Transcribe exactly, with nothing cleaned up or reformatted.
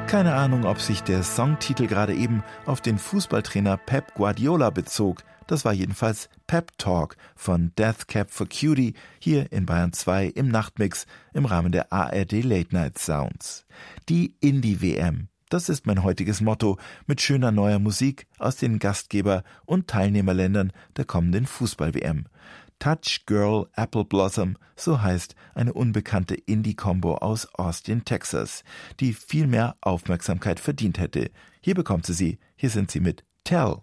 Keine Ahnung, ob sich der Songtitel gerade eben auf den Fußballtrainer Pep Guardiola bezog. Das war jedenfalls Pep Talk von Death Cab for Cutie hier in Bayern zwei im Nachtmix im Rahmen der A R D Late Night Sounds. Die Indie-W M, das ist mein heutiges Motto, mit schöner neuer Musik aus den Gastgeber- und Teilnehmerländern der kommenden Fußball-W M. Touch Girl Apple Blossom, so heißt eine unbekannte Indie-Combo aus Austin, Texas, die viel mehr Aufmerksamkeit verdient hätte. Hier bekommt sie sie, hier sind sie mit Tell.